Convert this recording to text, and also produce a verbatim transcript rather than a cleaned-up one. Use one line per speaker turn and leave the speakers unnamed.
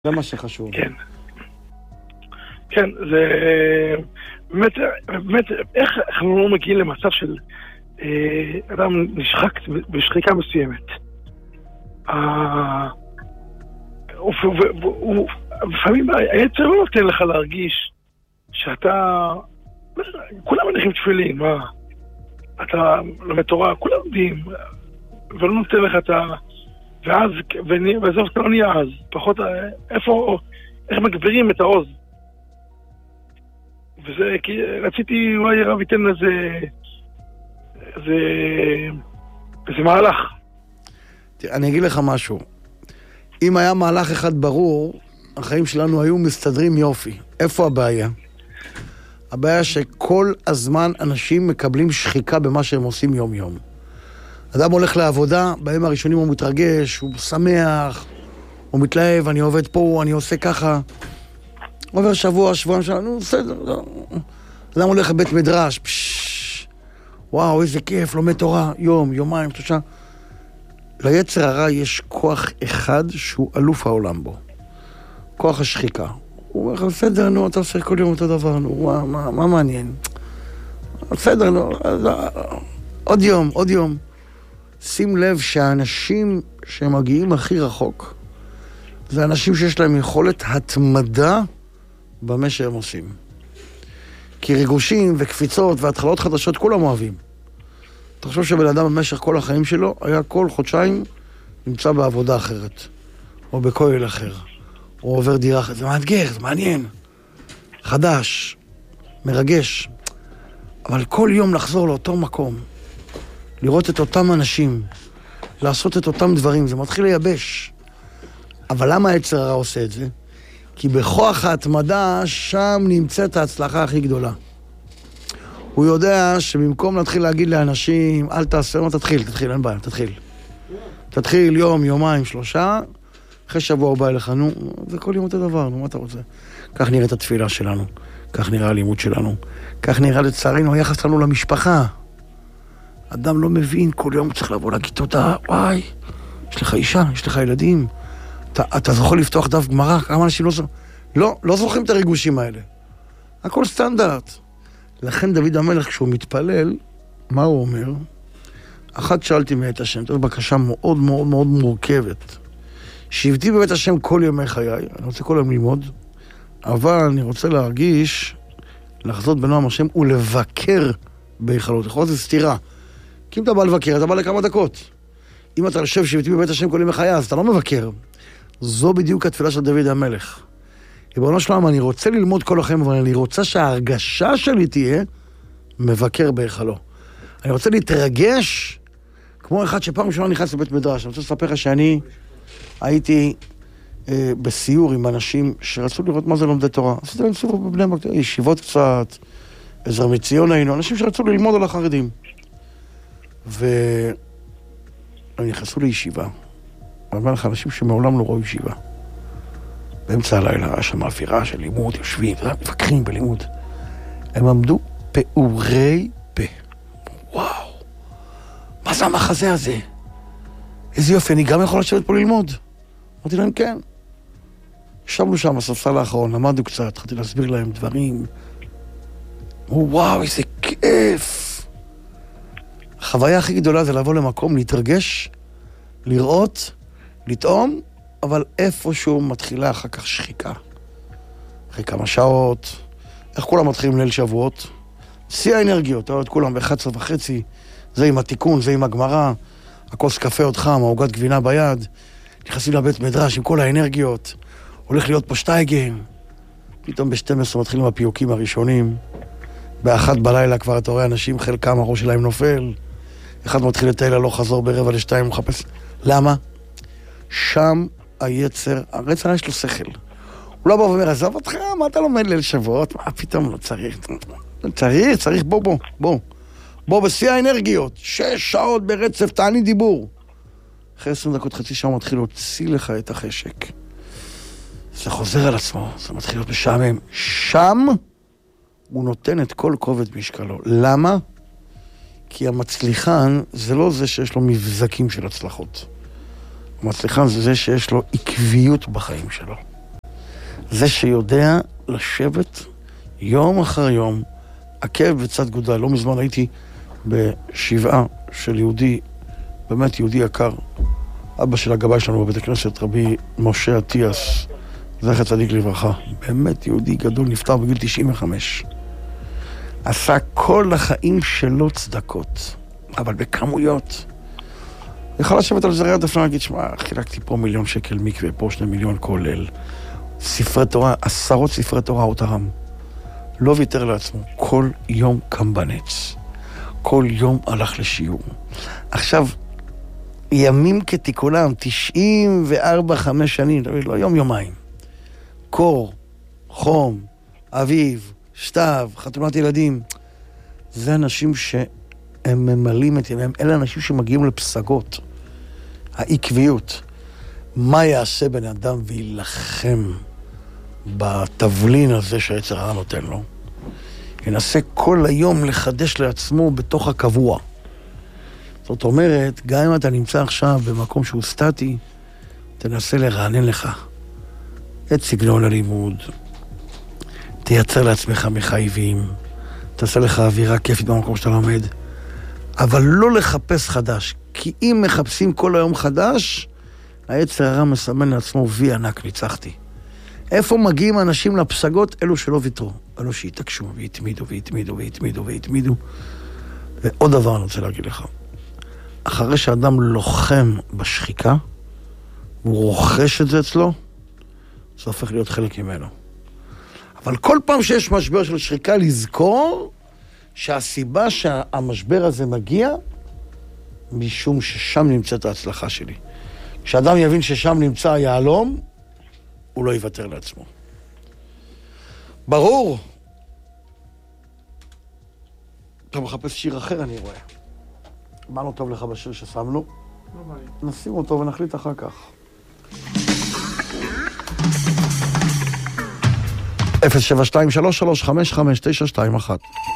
זה מה שחשוב.
כן. כן, זה באמת, באמת, איך אנחנו לא מגיעים למצב של אה, אדם נשחק בשחיקה מסוימת. לפעמים היצר לא נותן לך להרגיש שאתה, כולם מניחים תפילין, מה? אתה לומד תורה, כולם יודעים, ולא נותן לך את ה... ואז, וזאת לא נהיה אז, פחות, איפה, איך מגבירים את העוז. וזה, כי רציתי, אולי רב ייתן לזה, זה, זה מהלך.
תראה, אני אגיד לך משהו. אם היה מהלך אחד ברור, החיים שלנו היו מסתדרים יופי. איפה הבעיה? הבעיה שכל הזמן אנשים מקבלים שחיקה במה שהם עושים יום-יום. אדם הולך לעבודה, בימים הראשונים הוא מתרגש, הוא שמח, הוא מתלהב, אני עובד פה, אני עושה ככה. עובר שבוע, שבועיים שלנו, נו, בסדר. לא. אדם הולך לבית מדרש, פשש, וואו, איזה כיף, לומד תורה, יום, יומיים, שלושה. ליצר הרע יש כוח אחד שהוא אלוף העולם בו. כוח השחיקה. הוא אומר לך, בסדר, נו, אתה עושה כל יום אותו דבר, נו, מה, מה, מה מעניין? בסדר, נו, עוד יום, עוד יום. שים לב שהאנשים שמגיעים הכי רחוק, זה אנשים שיש להם יכולת התמדה במה שהם עושים. כי ריגושים וקפיצות והתחלות חדשות כולם אוהבים. אתה חושב שבן אדם במשך כל החיים שלו היה כל חודשיים נמצא בעבודה אחרת, או בכולל אחר, או עובר דירה אחרת. זה מאתגר, זה מעניין, חדש, מרגש. אבל כל יום לחזור לאותו מקום, לראות את אותם אנשים, לעשות את אותם דברים, זה מתחיל לייבש. אבל למה היצר הרע עושה את זה? כי בכוח ההתמדה שם נמצאת ההצלחה הכי גדולה. הוא יודע שבמקום להתחיל להגיד לאנשים, אל תעשה, מה תתחיל, תתחיל, אין בעיה, תתחיל. תתחיל יום, יומיים, שלושה, אחרי שבוע הוא בא אליך, נו, זה כל יום אותו דבר, נו, מה אתה רוצה? כך נראית התפילה שלנו, כך נראה הלימוד שלנו, כך נראה לצערנו היחס שלנו למשפחה. אדם לא מבין, כל יום צריך לבוא להגיד תודה, וואי, יש לך אישה, יש לך ילדים, אתה, אתה זוכר לפתוח דף גמרא, כמה אנשים לא זוכרים, לא, לא זוכרים את הריגושים האלה. הכל סטנדרט. לכן דוד המלך, כשהוא מתפלל, מה הוא אומר? אחת שאלתי מאת השם, זאת בקשה מאוד מאוד מאוד מורכבת. שבתי בבית השם כל ימי חיי, אני רוצה כל יום ללמוד, אבל אני רוצה להרגיש, לחזות בנועם השם ולבקר בהיכלות. יכול להיות זה סתירה. כי אם אתה בא לבקר, אתה בא לכמה דקות. אם אתה חושב שבתי בבית השם כל ימי חיי, אז אתה לא מבקר. זו בדיוק התפילה של דוד המלך. ריבונו של עולם, אני רוצה ללמוד כל החיים, אבל אני רוצה שההרגשה שלי תהיה מבקר בהיכלו. אני רוצה להתרגש כמו אחד שפעם ראשונה נכנס לבית מדרש. אני רוצה לספר לך שאני הייתי אה, בסיור עם אנשים שרצו לראות מה זה לומדי תורה. עשיתי להם סיור בבני ברק, ישיבות קצת, עזר מציון היינו, אנשים שרצו ללמוד על החרדים. והם נכנסו לישיבה. אני אומר לך, אנשים שמעולם לא ראו ישיבה. באמצע הלילה, היה שם אווירה של לימוד, יושבים, מפקחים בלימוד. הם עמדו פעורי פה. וואו, מה זה המחזה הזה? איזה יופי, אני גם יכול לשבת פה ללמוד. אמרתי להם, כן. ישבנו שם, הספסל האחרון, למדנו קצת, התחלתי להסביר להם דברים. וואו, איזה כיף. החוויה הכי גדולה זה לבוא למקום, להתרגש, לראות, לטעום, אבל איפשהו מתחילה אחר כך שחיקה. אחרי כמה שעות, איך כולם מתחילים ליל שבועות? שיא האנרגיות, אתה רואה את כולם ב-אחת עשרה וחצי, זה עם התיקון, זה עם הגמרא, הכוס קפה עוד חם, העוגת גבינה ביד, נכנסים לבית מדרש עם כל האנרגיות, הולך להיות פה שטייגן, פתאום ב-שתים עשרה מתחילים הפיוקים הראשונים, באחת בלילה כבר אתה רואה אנשים, חלקם הראש שלהם נופל, אחד מתחיל לטייל הלוך חזור ברבע לשתיים ומחפש. למה? שם היצר, הרצר יש לו שכל. הוא לא בא ואומר, עזוב אותך, מה אתה לומד ליל שבועות? מה פתאום לא צריך? צריך, צריך, בוא, בוא, בוא. בוא בשיא האנרגיות, שש שעות ברצף, תעני דיבור. אחרי עשרים דקות, חצי שעה, הוא מתחיל להוציא לך את החשק. זה חוזר על עצמו, זה מתחיל להיות משעמם. שם הוא נותן את כל כובד משקלו. למה? כי המצליחן זה לא זה שיש לו מבזקים של הצלחות. המצליחן זה זה שיש לו עקביות בחיים שלו. זה שיודע לשבת יום אחר יום, עקב בצד גודל. לא מזמן הייתי בשבעה של יהודי, באמת יהודי יקר. אבא של הגבאי שלנו בבית הכנסת, רבי משה אטיאס, זכר צדיק לברכה. באמת יהודי גדול, נפטר בגיל תשעים וחמש. עשה כל החיים שלו צדקות, אבל בכמויות. יכול לשבת על זרי הדפנה להגיד, שמע, חילקתי פה מיליון שקל מקווה, פה שני מיליון כולל. ספרי תורה, עשרות ספרי תורה אותם. לא ויתר לעצמו, כל יום קם בנץ. כל יום הלך לשיעור. עכשיו, ימים כתיקונם, תשעים וארבע, חמש שנים, לא יום יומיים. קור, חום, אביב, שטב, חתונת ילדים. זה אנשים שהם ממלאים את ימיהם, אלה אנשים שמגיעים לפסגות. העקביות. מה יעשה בן אדם וילחם בתבלין הזה שהיצר הרע נותן לו? ינסה כל היום לחדש לעצמו בתוך הקבוע. זאת אומרת, גם אם אתה נמצא עכשיו במקום שהוא סטטי, תנסה לרענן לך את סגנון הלימוד, תייצר לעצמך מחייבים, תעשה לך אווירה כיפית במקום שאתה לומד, אבל לא לחפש חדש, כי אם מחפשים כל היום חדש, היצר הרע מסמן לעצמו וי ענק, ניצחתי. איפה מגיעים אנשים לפסגות? אלו שלא ויתרו, אלו שהתעקשו והתמידו והתמידו והתמידו והתמידו. ועוד דבר אני רוצה להגיד לך, אחרי שאדם לוחם בשחיקה, הוא רוכש את זה אצלו, זה הופך להיות חלק ממנו. אבל כל פעם שיש משבר של שחיקה, לזכור שהסיבה שהמשבר הזה מגיע, משום ששם נמצאת ההצלחה שלי. כשאדם יבין ששם נמצא היעלום, הוא לא יוותר לעצמו. ברור. אתה מחפש שיר אחר, אני רואה. מה לא טוב לך בשיר ששמנו?
לא בא לי.
נשים אותו ונחליט אחר כך. אפס שבע שתיים שלוש שלוש חמש חמש תשע שתיים אחת